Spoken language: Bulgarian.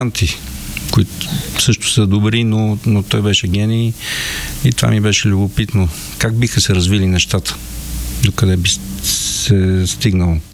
които също са добри, но той беше гений и това ми беше любопитно. Как биха се развили нещата? Докъде би се стигнало?